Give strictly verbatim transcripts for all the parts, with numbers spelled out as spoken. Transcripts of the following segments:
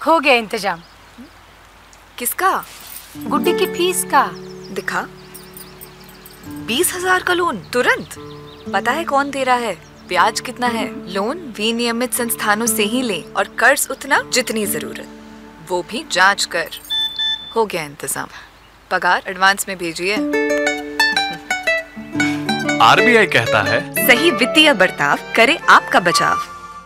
हो गया इंतजाम। किसका? गुड्डी की फीस का। दिखा। बीस हजार का लोन तुरंत। पता है कौन दे रहा है, ब्याज कितना है? लोन विनियमित संस्थानों से ही ले और कर्ज उतना जितनी जरूरत, वो भी जांच कर। हो गया इंतजाम। पगार एडवांस में भेजिए। आरबीआई कहता है, सही वित्तीय बर्ताव करे आपका बचाव।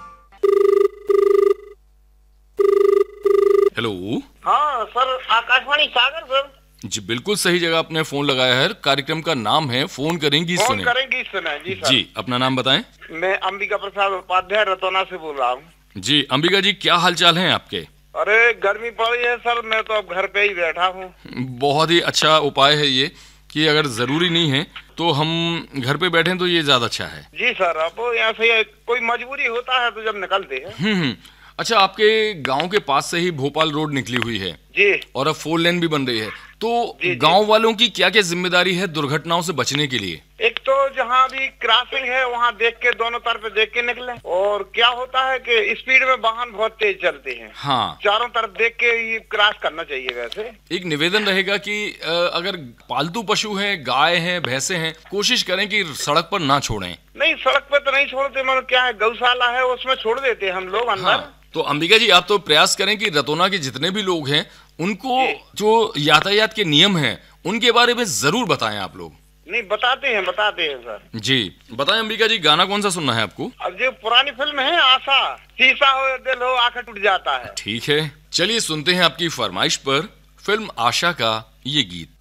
हेलो। हाँ सर, आकाशवाणी सागर सर। जी बिल्कुल सही जगह आपने फोन लगाया है। कार्यक्रम का नाम है फोन करेंगी फोन सुने। करेंगी सुने। जी सर। जी अपना नाम बताएं। मैं अंबिका प्रसाद उपाध्याय रतौना से बोल रहा हूँ। जी अंबिका जी, क्या हालचाल हैं आपके? अरे गर्मी पड़ रही है सर, मैं तो अब घर पे ही बैठा हूँ। बहुत ही अच्छा उपाय है ये कि अगर जरूरी नहीं है तो हम घर पे बैठे तो ये ज्यादा अच्छा है। जी सर, अब यहाँ से कोई मजबूरी होता है तो जब निकलते हैं। हम्म अच्छा, आपके गांव के पास से ही भोपाल रोड निकली हुई है जी, और अब फोर लेन भी बन रही है, तो जी, गांव वालों की क्या क्या जिम्मेदारी है दुर्घटनाओं से बचने के लिए? एक तो जहाँ भी क्रॉसिंग है वहाँ देख के, दोनों तरफ देख के निकले। और क्या होता है कि स्पीड में वाहन बहुत तेज चलते हैं। हाँ, चारों तरफ देख के ये क्रॉस करना चाहिए। वैसे एक निवेदन रहेगा कि अगर पालतू पशु हैं, गाय हैं, भैंसे हैं, कोशिश करें कि सड़क पर ना छोड़ें। नहीं, सड़क पे तो नहीं छोड़ते, मगर क्या है, गौशाला है उसमें छोड़ देते हैं हम लोग अंदर। हाँ, तो अंबिका जी आप तो प्रयास करें कि रतौना के जितने भी लोग हैं उनको जो यातायात के नियम हैं उनके बारे में जरूर बताएं आप लोग। नहीं, बताते हैं बताते हैं सर। जी बताएं अंबिका जी, गाना कौन सा सुनना है आपको? अब जो पुरानी फिल्म है आशा, शीशा हो दिल हो आंखें टूट जाता है। ठीक है, चलिए सुनते हैं आपकी फरमाइश पर फिल्म आशा का ये गीत।